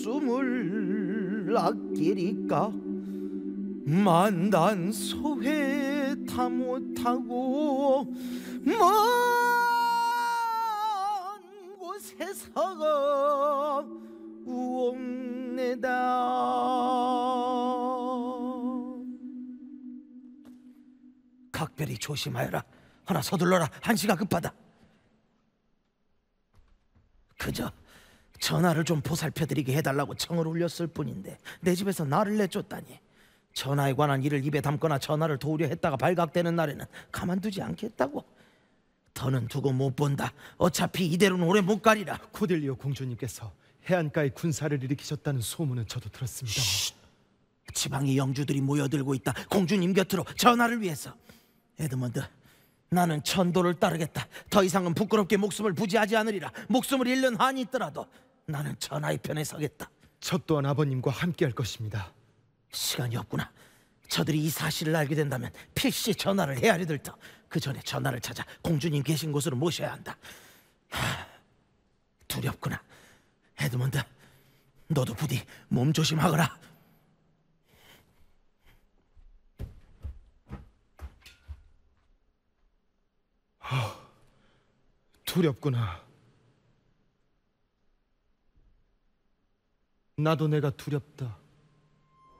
목숨을 아끼리까 만단 소회 다 못하고 먼 곳에서 우옵내다. 각별히 조심하여라. 하나 서둘러라. 한시가 급하다. 그저 전하를 좀 보살펴드리게 해달라고 청을 울렸을 뿐인데 내 집에서 나를 내쫓다니. 전하에 관한 일을 입에 담거나 전하를 도우려 했다가 발각되는 날에는 가만두지 않겠다고. 더는 두고 못 본다. 어차피 이대로는 오래 못 가리라. 코딜리오 공주님께서 해안가에 군사를 일으키셨다는 소문은 저도 들었습니다. 지방의 영주들이 모여들고 있다. 공주님 곁으로 전하를 위해서. 에드먼드, 나는 천도를 따르겠다. 더 이상은 부끄럽게 목숨을 부지하지 않으리라. 목숨을 잃는 한이 있더라도 나는 전하의 편에 서겠다. 저 또한 아버님과 함께할 것입니다. 시간이 없구나. 저들이 이 사실을 알게 된다면 필시 전하를 헤아려 들 터. 그 전에 전하를 찾아 공주님 계신 곳으로 모셔야 한다. 두렵구나. 에드먼드, 너도 부디 몸 조심하거라. 두렵구나. 나도 내가 두렵다.